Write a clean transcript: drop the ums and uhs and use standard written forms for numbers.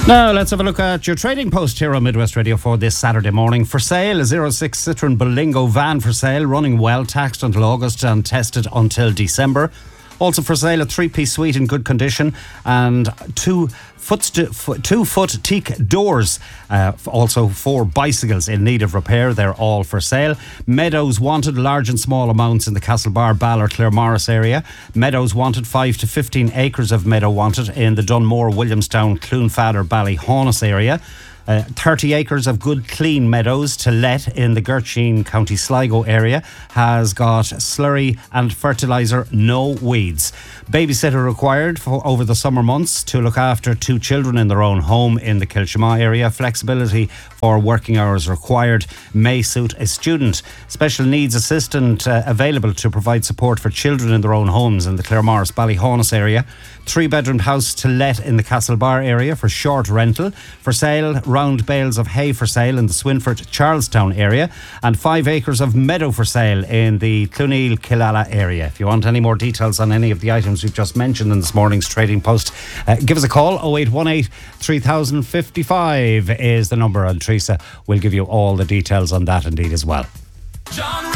Now, let's have a look at your trading post here on Midwest Radio for this Saturday morning. For sale, a 06 Citroen Berlingo van for sale, running well, taxed until August and tested until December. Also for sale, a three-piece suite in good condition and two-foot teak doors. Also 4 bicycles in need of repair. They're all for sale. Meadows wanted, large and small amounts in the Castlebar, Ballor, Claremorris area. Meadows wanted, 5 to 15 acres of meadow wanted in the Dunmore, Williamstown, Cloonfadder, Ballyhaunis area. 30 acres of good clean meadows to let in the Gertrude, County Sligo area. Has got slurry and fertiliser, no weeds. Babysitter required for over the summer months to look after 2 children in their own home in the Kilshima area. Flexibility for working hours required. May suit a student. Special needs assistant available to provide support for children in their own homes in the Claremorris, Ballyhaunis area. 3-bedroom house to let in the Castlebar area for short rental. For sale, round bales of hay for sale in the Swinford, Charlestown area, and 5 acres of meadow for sale in the Cluneel, Killala area. If you want any more details on any of the items we've just mentioned in this morning's trading post, give us a call. 0818 3055 is the number, and Teresa will give you all the details on that indeed as well.